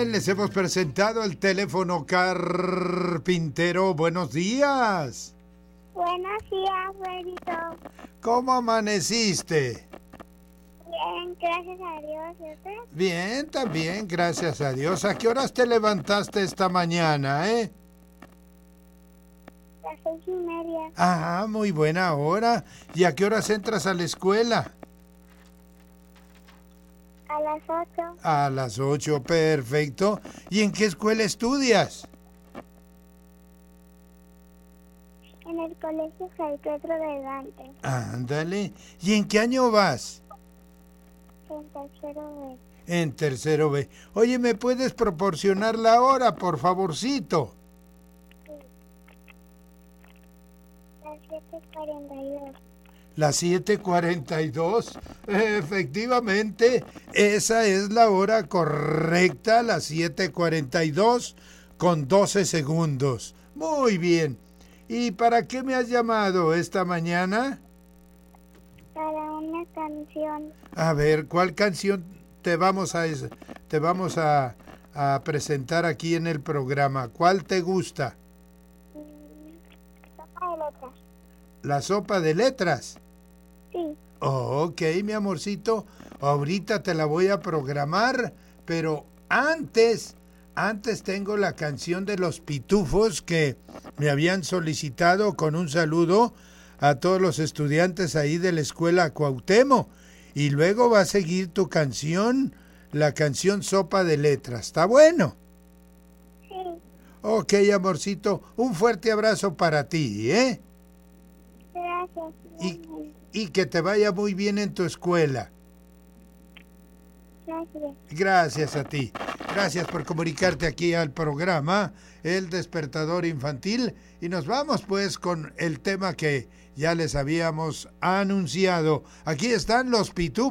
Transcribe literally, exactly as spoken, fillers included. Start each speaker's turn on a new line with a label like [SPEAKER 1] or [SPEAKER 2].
[SPEAKER 1] bien, les hemos presentado el teléfono carpintero. Buenos días.
[SPEAKER 2] Buenos días, abuelito.
[SPEAKER 1] ¿Cómo amaneciste?
[SPEAKER 2] Bien, gracias a Dios. ¿Y usted?
[SPEAKER 1] Bien, también, gracias a Dios. ¿A qué horas te levantaste esta mañana, eh?
[SPEAKER 2] Las seis y media.
[SPEAKER 1] Ah, muy buena hora. ¿Y a qué horas entras a la escuela?
[SPEAKER 2] A las ocho.
[SPEAKER 1] A las ocho, perfecto. ¿Y en qué escuela estudias?
[SPEAKER 2] En el colegio Fray Pedro de Gante.
[SPEAKER 1] Ándale. ¿Y en qué año vas?
[SPEAKER 2] En tercero B.
[SPEAKER 1] En tercero B. Oye, ¿me puedes proporcionar la hora, por favorcito?
[SPEAKER 2] Las siete cuarenta y dos.
[SPEAKER 1] Las siete cuarenta y dos. Efectivamente, esa es la hora correcta, las siete cuarenta y dos con doce segundos. Muy bien. ¿Y para qué me has llamado esta mañana?
[SPEAKER 2] Para una canción.
[SPEAKER 1] A ver, ¿cuál canción te vamos a, te vamos a, a presentar aquí en el programa? ¿Cuál te gusta?
[SPEAKER 2] Sopa de letras.
[SPEAKER 1] ¿La sopa de letras?
[SPEAKER 2] Sí.
[SPEAKER 1] Oh, ok, mi amorcito, ahorita te la voy a programar, pero antes, antes tengo la canción de los Pitufos que me habían solicitado con un saludo a todos los estudiantes ahí de la escuela Cuauhtémoc. Y luego va a seguir tu canción, la canción Sopa de Letras. ¿Está bueno?
[SPEAKER 2] Sí.
[SPEAKER 1] Ok, amorcito, un fuerte abrazo para ti, ¿eh?
[SPEAKER 2] Gracias.
[SPEAKER 1] Y, y que te vaya muy bien en tu escuela.
[SPEAKER 2] Gracias.
[SPEAKER 1] Gracias a ti. Gracias por comunicarte aquí al programa El Despertador Infantil. Y nos vamos pues con el tema que ya les habíamos anunciado. Aquí están los Pitufos.